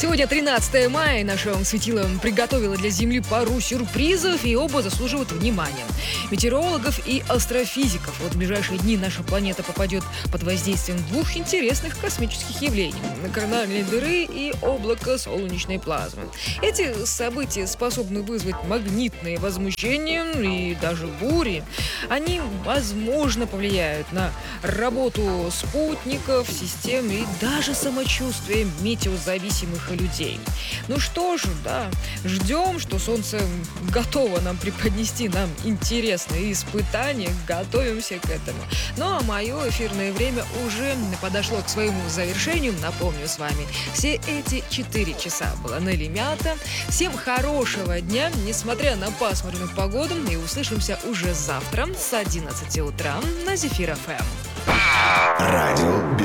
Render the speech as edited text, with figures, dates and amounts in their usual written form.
Сегодня 13 мая, и наше светило приготовило для Земли пару сюрпризов, и оба заслуживают внимания. Метеорологов и астрофизиков. Вот в ближайшие дни наша планета попадет под воздействием двух интересных космических явлений – корональной дыры и облака солнечной плазмы. Эти события способны вызвать магнитные возмущения и даже бури. Они, возможно, повлияют на работу спутников, систем и даже самочувствие метеозависимых людей. Ну что ж, да, ждем, что Солнце готово нам преподнести нам интересные испытания, готовимся к этому. Ну а мое эфирное время уже подошло к своему завершению. Напомню с вами, все эти 4 часа была Нелли Мята. Всем хорошего дня, несмотря на пасмурную погоду, и услышимся уже завтра с 11 утра на Зефир ФМ. Радио